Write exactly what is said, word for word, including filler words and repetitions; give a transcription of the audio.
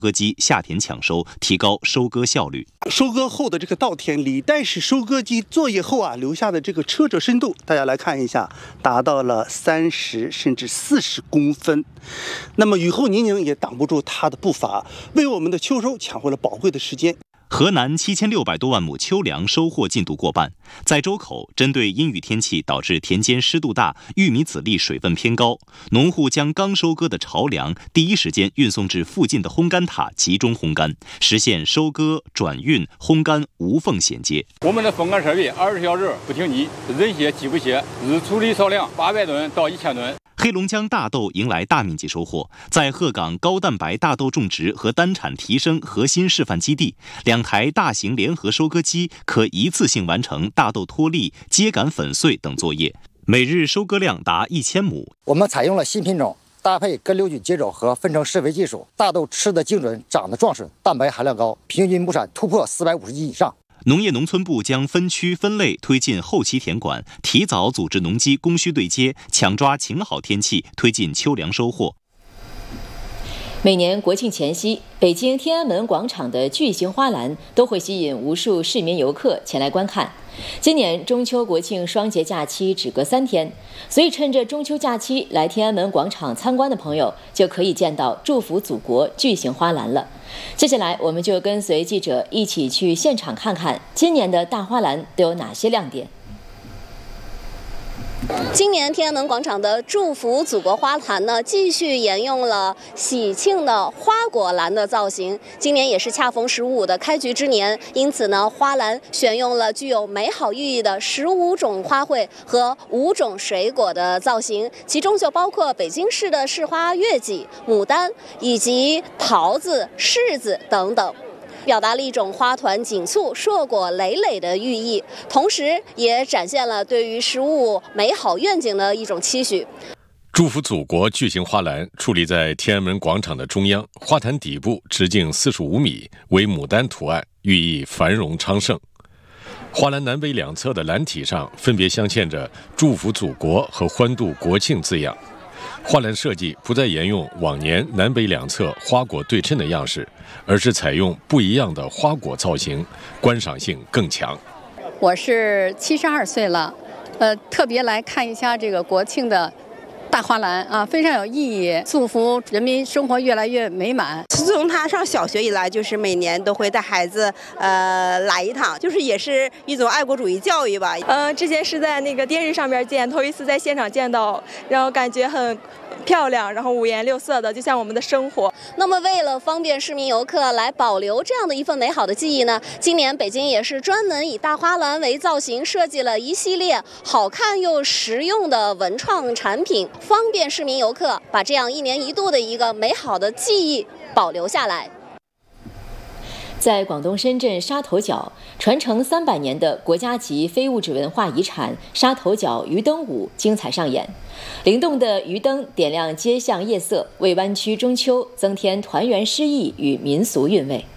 割机下田抢收，提高收割效率。 收割后的这个稻田，履带式收割机作业后啊留下的这个车辙深度，大家来看一下，达到了三十甚至四十公分。那么雨后泥泞也挡不住它的步伐，为我们的秋收抢回了宝贵的时间。 河南七千六百多万亩秋粮收获进度过半。在周口，针对阴雨天气导致田间湿度大、玉米籽粒水分偏高，农户将刚收割的巢粮第一时间运送至附近的烘干塔集中烘干，实现收割、转运、烘干无缝衔接。 我们的风干设备二十小时不停机，人歇机不歇，日处理少量八百吨到一千吨。 黑龙江大豆迎来大面积收获，在鹤岗高蛋白大豆种植和单产提升核心示范基地，两台大型联合收割机可一次性完成大豆脱粒、秸秆粉碎等作业，每日收割量达一千亩。 我们采用了新品种，搭配根瘤菌接种和分成施肥技术，大豆吃得精准，长得壮实，蛋白含量高，平均亩产突破四百五十斤以上。 农业农村部将分区分类推进后期田管，提早组织农机供需对接，抢抓晴好天气，推进秋粮收获。 每年国庆前夕，北京天安门广场的巨型花篮都会吸引无数市民游客前来观看。今年中秋国庆双节假期只隔三天，所以趁着中秋假期来天安门广场参观的朋友，就可以见到祝福祖国巨型花篮了。接下来，我们就跟随记者一起去现场看看今年的大花篮都有哪些亮点。 今年天安门广场的祝福祖国花篮呢，继续沿用了喜庆的花果篮的造型。今年也是恰逢十五的开局之年，因此呢，花篮选用了具有美好寓意的十五种花卉和五种水果的造型，其中就包括北京市的市花月季、牡丹以及桃子、柿子等等。表达了一种花团锦簇、硕果累累的寓意，同时也展现了对于食物美好愿景的一种期许。 祝福祖国巨型花篮矗立在天安门广场的中央，花坛底部直径四十五米，为牡丹图案，寓意繁荣昌盛。花篮南北两侧的篮体上分别镶嵌着祝福祖国和欢度国庆字样。花篮设计不再沿用往年南北两侧花果对称的样式，而是采用不一样的花果造型，观赏性更强。 我是七十二岁了，呃，特别来看一下这个国庆的大花篮啊，非常有意义，祝福人民生活越来越美满。 自从他上小学以来，就是每年都会带孩子呃来一趟，就是也是一种爱国主义教育吧。 呃，之前是在那个电视上边见，头一次在现场见到，然后感觉很漂亮，然后五颜六色的，就像我们的生活。 那么为了方便市民游客来保留这样的一份美好的记忆呢，今年北京也是专门以大花篮为造型，设计了一系列好看又实用的文创产品，方便市民游客把这样一年一度的一个美好的记忆保留下来。 在广东深圳沙头角，传承三百年的国家级非物质文化遗产沙头角鱼灯舞精彩上演。灵动的鱼灯点亮街巷夜色，为湾区中秋增添团圆诗意与民俗韵味。